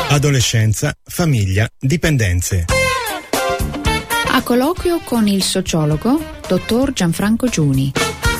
Adolescenza, famiglia, dipendenze. A colloquio con il sociologo dottor Gianfranco Giuni.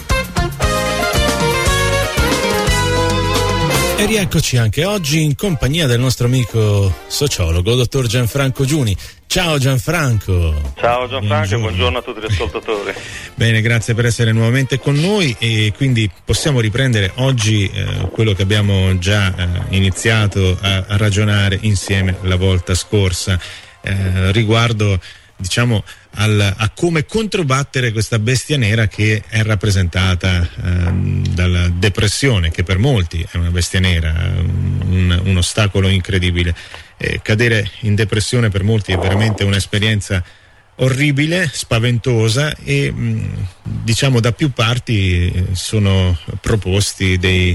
E rieccoci anche oggi in compagnia del nostro amico sociologo dottor Gianfranco Giuni. Ciao Gianfranco. Ciao Gianfranco e buongiorno a tutti gli ascoltatori. Bene, grazie per essere nuovamente con noi, e quindi possiamo riprendere oggi quello che abbiamo già iniziato a ragionare insieme la volta scorsa riguardo, diciamo, a come controbattere questa bestia nera che è rappresentata dalla depressione, che per molti è una bestia nera, un ostacolo incredibile. Cadere in depressione per molti è veramente un'esperienza orribile, spaventosa, e diciamo da più parti sono proposti dei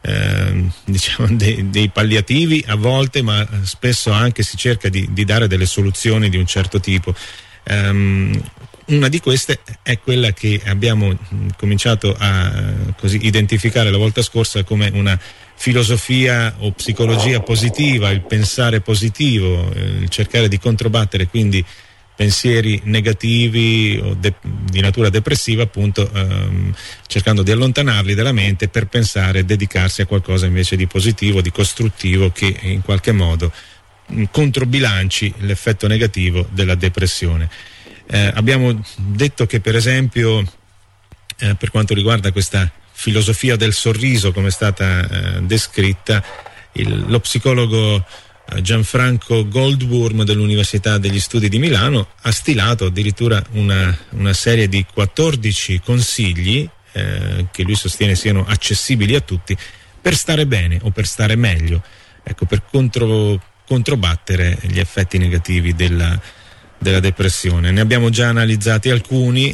palliativi a volte, ma spesso anche si cerca di dare delle soluzioni di un certo tipo. Una di queste è quella che abbiamo cominciato a così identificare la volta scorsa come una filosofia o psicologia positiva, il pensare positivo, il cercare di controbattere quindi pensieri negativi o di natura depressiva, appunto, cercando di allontanarli dalla mente per pensare e dedicarsi a qualcosa invece di positivo, di costruttivo, che in qualche modo controbilanci l'effetto negativo della depressione. Abbiamo detto che, per esempio, per quanto riguarda questa filosofia del sorriso, come è stata descritta, lo psicologo Gianfranco Goldwurm dell'Università degli Studi di Milano ha stilato addirittura una serie di 14 consigli che lui sostiene siano accessibili a tutti per stare bene o per stare meglio, ecco, per controbattere gli effetti negativi della depressione. Ne abbiamo già analizzati alcuni,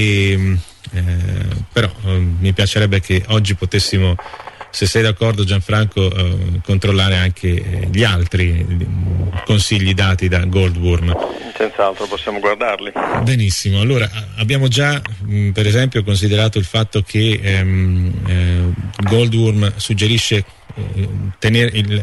però mi piacerebbe che oggi potessimo, se sei d'accordo Gianfranco, controllare anche gli altri consigli dati da Goldwurm. Senz'altro, possiamo guardarli. Benissimo, allora abbiamo già per esempio considerato il fatto che Goldwurm suggerisce il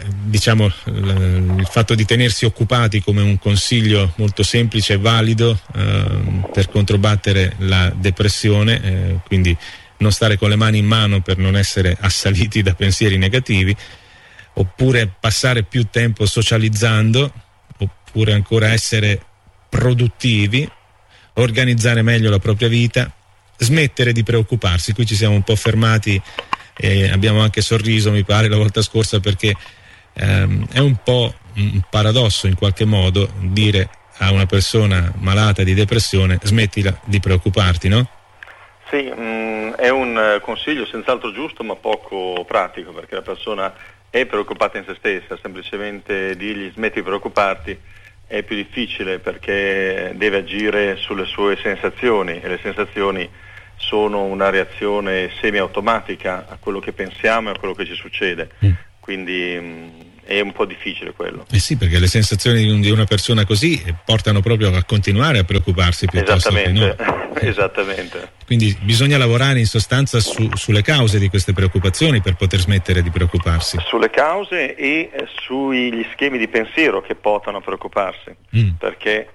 fatto di tenersi occupati come un consiglio molto semplice e valido per controbattere la depressione, quindi non stare con le mani in mano per non essere assaliti da pensieri negativi, oppure passare più tempo socializzando, oppure ancora essere produttivi, organizzare meglio la propria vita, smettere di preoccuparsi. Qui ci siamo un po' fermati e abbiamo anche sorriso, mi pare, la volta scorsa, perché è un po' un paradosso in qualche modo dire a una persona malata di depressione: smettila di preoccuparti, no? Sì, è un consiglio senz'altro giusto ma poco pratico, perché la persona è preoccupata in se stessa. Semplicemente dirgli smetti di preoccuparti è più difficile, perché deve agire sulle sue sensazioni, e le sensazioni sono una reazione semi-automatica a quello che pensiamo e a quello che ci succede. Quindi è un po' difficile quello. Sì, perché le sensazioni di una persona così portano proprio a continuare a preoccuparsi piuttosto che no. Esattamente. Quindi bisogna lavorare in sostanza sulle cause di queste preoccupazioni per poter smettere di preoccuparsi. Sulle cause e sugli schemi di pensiero che portano a preoccuparsi, perché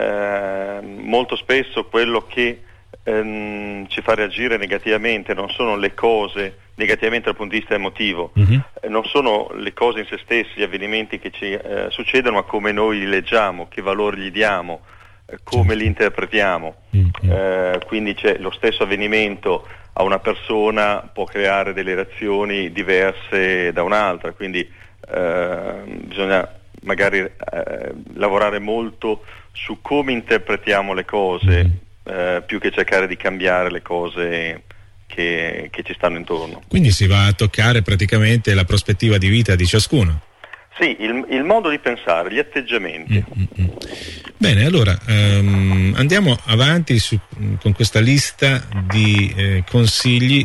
molto spesso quello che ci fa reagire negativamente non sono le cose, negativamente dal punto di vista emotivo, non sono le cose in se stesse, gli avvenimenti che ci succedono, ma come noi li leggiamo, che valore gli diamo, come li interpretiamo. Quindi lo stesso avvenimento a una persona può creare delle reazioni diverse da un'altra, quindi bisogna magari lavorare molto su come interpretiamo le cose, più che cercare di cambiare le cose che ci stanno intorno. Quindi si va a toccare praticamente la prospettiva di vita di ciascuno. Sì, il modo di pensare, gli atteggiamenti. Bene, allora andiamo avanti con questa lista di consigli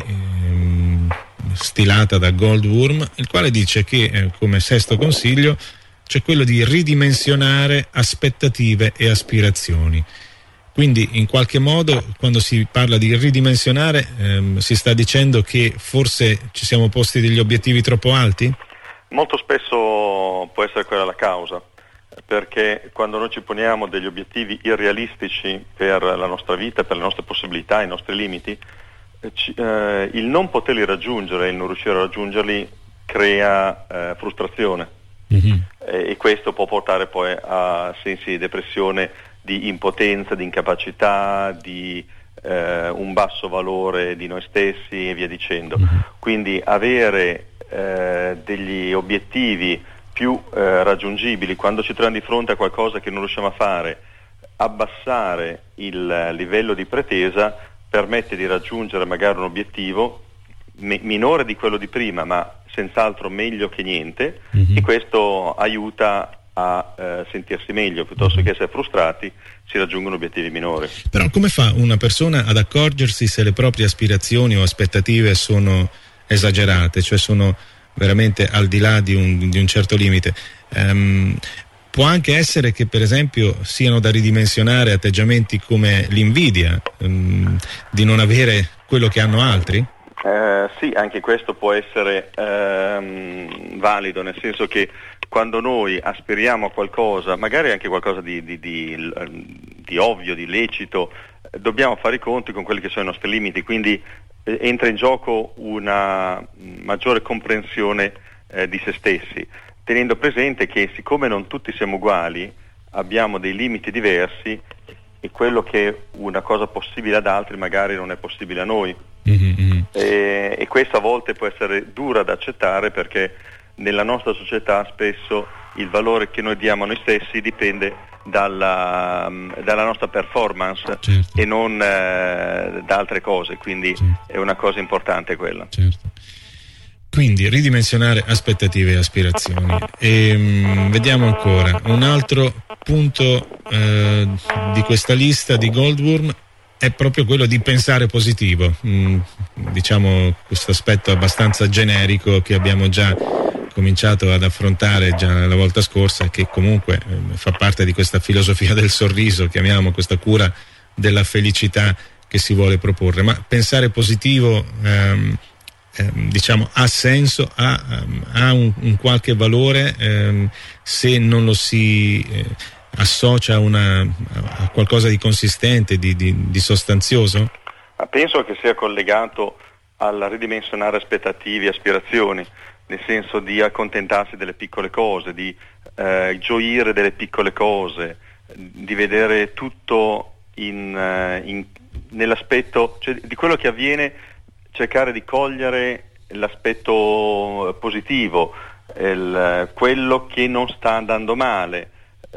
stilata da Goldwurm, il quale dice che come sesto consiglio c'è quello di ridimensionare aspettative e aspirazioni. Quindi in qualche modo, quando si parla di ridimensionare, si sta dicendo che forse ci siamo posti degli obiettivi troppo alti? Molto spesso può essere quella la causa, perché quando noi ci poniamo degli obiettivi irrealistici per la nostra vita, per le nostre possibilità, i nostri limiti, il non poterli raggiungere, il non riuscire a raggiungerli crea frustrazione, e questo può portare poi a sensi di depressione, di impotenza, di incapacità, di un basso valore di noi stessi e via dicendo. Quindi avere degli obiettivi più raggiungibili, quando ci troviamo di fronte a qualcosa che non riusciamo a fare, abbassare il livello di pretesa permette di raggiungere magari un obiettivo minore di quello di prima, ma senz'altro meglio che niente, e questo aiuta a sentirsi meglio. Piuttosto che essere frustrati, si raggiungono obiettivi minori. Però come fa una persona ad accorgersi se le proprie aspirazioni o aspettative sono esagerate, cioè sono veramente al di là di un certo limite? Può anche essere che per esempio siano da ridimensionare atteggiamenti come l'invidia, di non avere quello che hanno altri? Sì, anche questo può essere valido, nel senso che quando noi aspiriamo a qualcosa, magari anche qualcosa di ovvio, di lecito, dobbiamo fare i conti con quelli che sono i nostri limiti, quindi entra in gioco una maggiore comprensione di se stessi, tenendo presente che siccome non tutti siamo uguali, abbiamo dei limiti diversi, e quello che è una cosa possibile ad altri magari non è possibile a noi. E questo a volte può essere dura da accettare, perché nella nostra società spesso il valore che noi diamo a noi stessi dipende dalla nostra performance, certo, e non da altre cose, quindi certo, è una cosa importante quella. Certo. Quindi ridimensionare aspettative e aspirazioni. Vediamo ancora un altro punto di questa lista di Goldwurm è proprio quello di pensare positivo, diciamo questo aspetto abbastanza generico che abbiamo già cominciato ad affrontare già la volta scorsa, che comunque fa parte di questa filosofia del sorriso, chiamiamo, questa cura della felicità che si vuole proporre. Ma pensare positivo diciamo ha senso, ha un qualche valore se non lo si associa a qualcosa di consistente, di sostanzioso? Penso che sia collegato al ridimensionare aspettative e aspirazioni, nel senso di accontentarsi delle piccole cose, di gioire delle piccole cose, di vedere tutto nell'aspetto, cioè, di quello che avviene, cercare di cogliere l'aspetto positivo, quello che non sta andando male,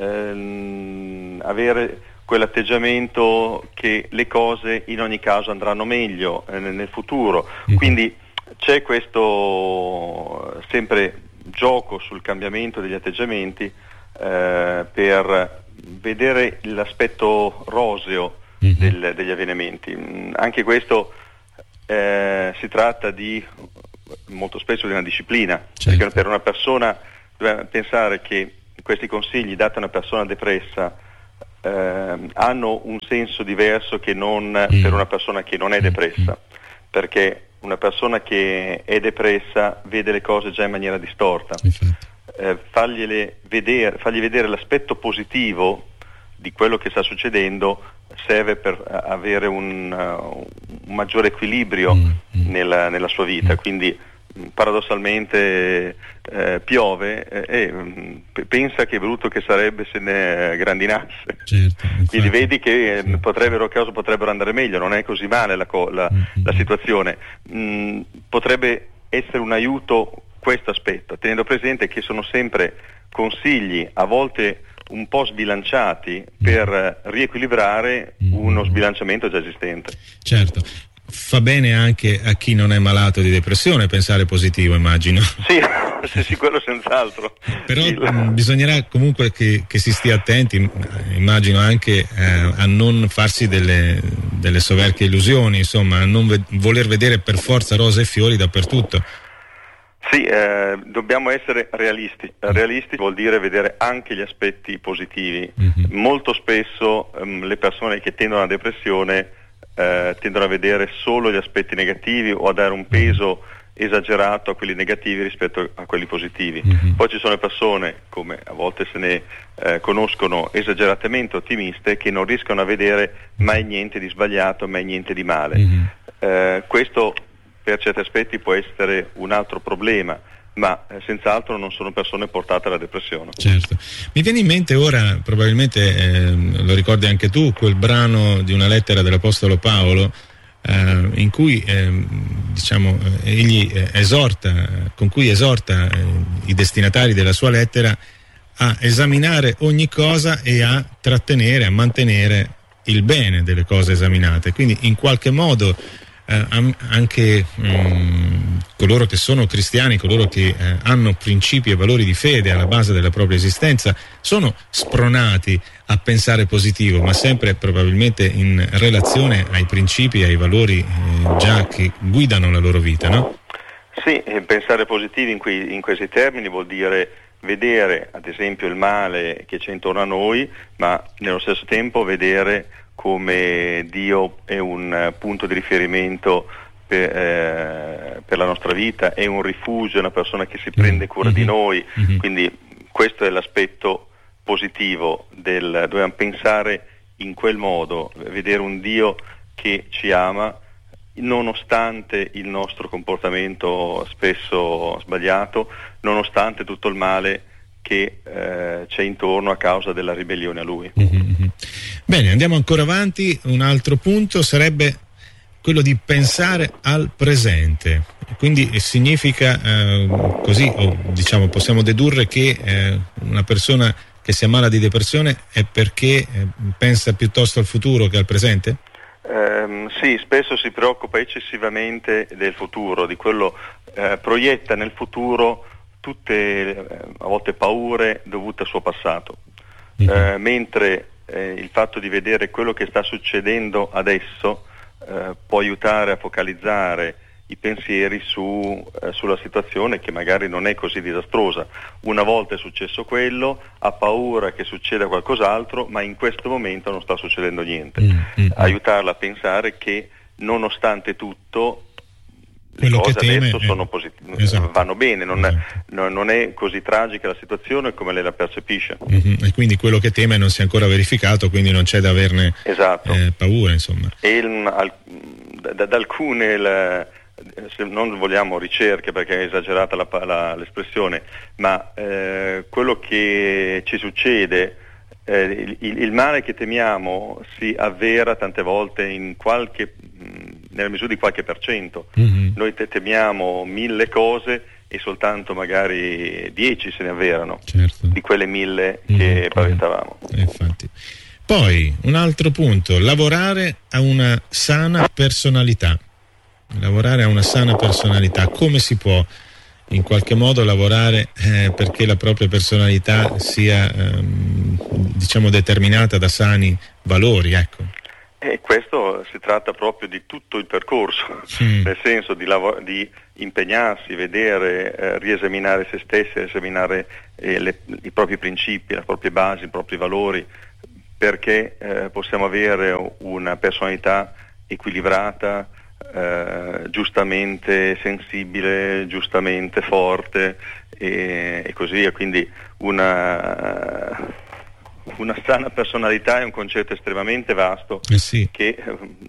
avere quell'atteggiamento che le cose in ogni caso andranno meglio nel futuro. Quindi c'è questo sempre gioco sul cambiamento degli atteggiamenti per vedere l'aspetto roseo degli avvenimenti. Anche questo si tratta molto spesso di una disciplina, certo, perché per una persona deve pensare che questi consigli dati a una persona depressa hanno un senso diverso che non per una persona che non è depressa, perché una persona che è depressa vede le cose già in maniera distorta. Fargli vedere l'aspetto positivo di quello che sta succedendo serve per avere un maggiore equilibrio nella sua vita. Quindi paradossalmente piove e pensa che brutto che sarebbe se ne grandinasse. Certo, quindi vedi che potrebbero andare meglio, non è così male la situazione. Potrebbe essere un aiuto questo aspetto, tenendo presente che sono sempre consigli a volte un po' sbilanciati per riequilibrare uno sbilanciamento già esistente. Certo. Fa bene anche a chi non è malato di depressione pensare positivo, immagino. Sì, quello senz'altro. Però bisognerà comunque che si stia attenti, immagino anche a non farsi delle soverchie illusioni, insomma, a non voler vedere per forza rose e fiori dappertutto. Sì, dobbiamo essere realisti. Realisti vuol dire vedere anche gli aspetti positivi. Molto spesso le persone che tendono alla depressione tendono a vedere solo gli aspetti negativi o a dare un peso esagerato a quelli negativi rispetto a quelli positivi. Poi ci sono le persone, come a volte se ne conoscono, esageratamente ottimiste, che non riescono a vedere mai niente di sbagliato, mai niente di male. Questo per certi aspetti può essere un altro problema, ma senz'altro non sono persone portate alla depressione. Certo. Mi viene in mente ora, probabilmente lo ricordi anche tu, quel brano di una lettera dell'Apostolo Paolo in cui egli con cui esorta i destinatari della sua lettera a esaminare ogni cosa e a trattenere, a mantenere il bene delle cose esaminate. Quindi in qualche modo anche coloro che sono cristiani, coloro che hanno principi e valori di fede alla base della propria esistenza, sono spronati a pensare positivo, ma sempre probabilmente in relazione ai principi e ai valori già che guidano la loro vita, no? Sì, pensare positivi in questi termini vuol dire vedere ad esempio il male che c'è intorno a noi, ma nello stesso tempo vedere come Dio è un punto di riferimento per la nostra vita, è un rifugio, è una persona che si prende cura di noi, quindi questo è l'aspetto positivo dobbiamo pensare in quel modo, vedere un Dio che ci ama nonostante il nostro comportamento spesso sbagliato, nonostante tutto il male che c'è intorno a causa della ribellione a Lui. Bene, andiamo ancora avanti. Un altro punto sarebbe quello di pensare al presente. Quindi significa così, o diciamo possiamo dedurre che una persona che si ammala di depressione è perché pensa piuttosto al futuro che al presente? Sì, spesso si preoccupa eccessivamente del futuro, di quello proietta nel futuro tutte a volte paure dovute al suo passato, mentre il fatto di vedere quello che sta succedendo adesso può aiutare a focalizzare i pensieri sulla situazione che magari non è così disastrosa. Una volta è successo quello, ha paura che succeda qualcos'altro, ma in questo momento non sta succedendo niente. Aiutarla a pensare che nonostante tutto le quello cose che teme adesso sono positive, vanno bene, non è così tragica la situazione come lei la percepisce. E quindi quello che teme non si è ancora verificato, quindi non c'è da averne paura, insomma. E da alcune se non vogliamo ricerche, perché è esagerata l'espressione, ma quello che ci succede, il male che temiamo si avvera tante volte nella misura di qualche percento. Noi temiamo 1000 cose e soltanto magari 10 se ne avverano, certo, di quelle 1000 che paventavamo. Infatti. Poi un altro punto: lavorare a una sana personalità. Lavorare a una sana personalità. Come si può in qualche modo lavorare perché la propria personalità sia diciamo determinata da sani valori, ecco? E questo si tratta proprio di tutto il percorso, nel senso di impegnarsi, vedere, riesaminare se stessi, riesaminare i propri principi, le proprie basi, i propri valori, perché possiamo avere una personalità equilibrata, giustamente sensibile, giustamente forte e così via. Quindi una sana personalità è un concetto estremamente vasto che